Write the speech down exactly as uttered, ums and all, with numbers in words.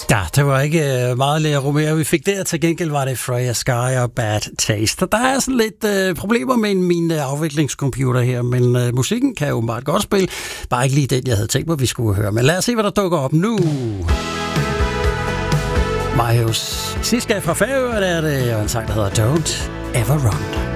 Ja, det var ikke uh, meget Lea Romero, vi fik der. Til gengæld var det Freya Sky og Bad Taste. Der er sådan lidt uh, problemer med min uh, afviklingscomputer her, men uh, musikken kan jo meget godt spille. Bare ikke lige den, jeg havde tænkt mig, vi skulle høre. Men lad os se, hvad der dukker op nu. Marius Siska fra Færøerne er det, og en sang, der hedder Don't Ever Run.